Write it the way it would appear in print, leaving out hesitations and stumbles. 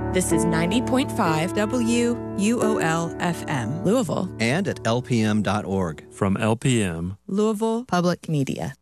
This is 90.5 WUOL-FM, Louisville. And at lpm.org. From LPM, Louisville Public Media.